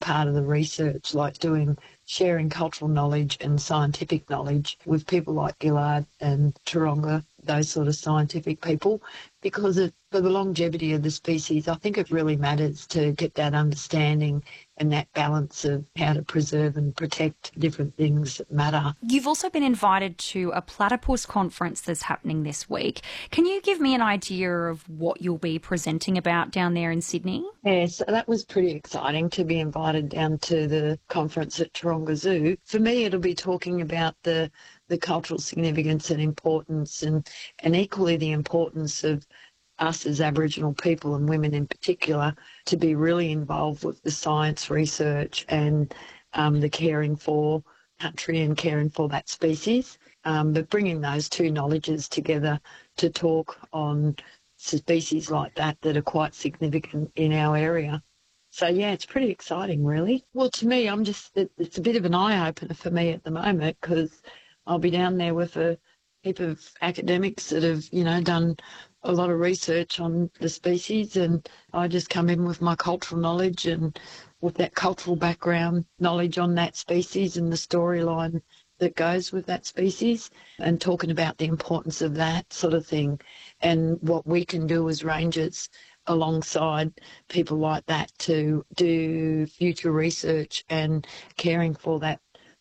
part of the research, like sharing cultural knowledge and scientific knowledge with people like Gillard and Taronga, those sort of scientific people, because for the longevity of the species, I think it really matters to get that understanding and that balance of how to preserve and protect different things that matter. You've also been invited to a platypus conference that's happening this week. Can you give me an idea of what you'll be presenting about down there in Sydney? Yeah, so that was pretty exciting to be invited down to the conference at Taronga Zoo. For me, it'll be talking about the cultural significance and importance and equally the importance of us as Aboriginal people and women in particular to be really involved with the science research and the caring for country and caring for that species, but bringing those two knowledges together to talk on species like that are quite significant in our area. So, yeah, it's pretty exciting, really. Well, to me, it's a bit of an eye-opener for me at the moment because I'll be down there with a heap of academics that have, done a lot of research on the species, and I just come in with my cultural knowledge and with that cultural background knowledge on that species and the storyline that goes with that species and talking about the importance of that sort of thing and what we can do as rangers alongside people like that to do future research and caring for that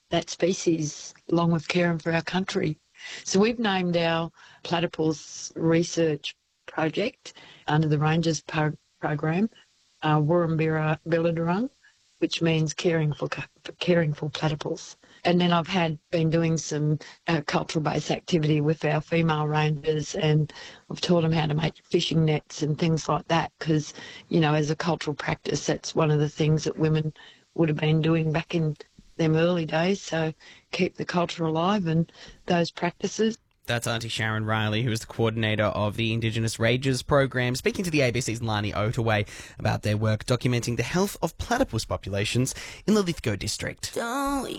species along with caring for our country. So we've named our platypus research project under the Rangers program Wurrumbira Billadurung, which means caring for platypus. And then I've been doing some cultural-based activity with our female rangers, and I've taught them how to make fishing nets and things like that because, as a cultural practice, that's one of the things that women would have been doing back in them early days. So keep the culture alive and those practices. That's Auntie Sharon Riley, who is the coordinator of the Indigenous Rangers program, speaking to the ABC's Lani Otaway about their work documenting the health of platypus populations in the Lithgow district.